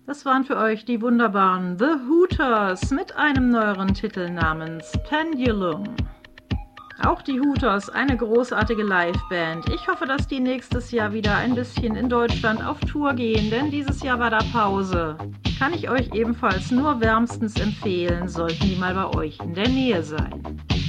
Das waren für euch die wunderbaren The Hooters mit einem neueren Titel namens Pendulum. Auch die Hooters, eine großartige Liveband. Ich hoffe, dass die nächstes Jahr wieder ein bisschen in Deutschland auf Tour gehen, denn dieses Jahr war da Pause. Kann ich euch ebenfalls nur wärmstens empfehlen, sollten die mal bei euch in der Nähe sein.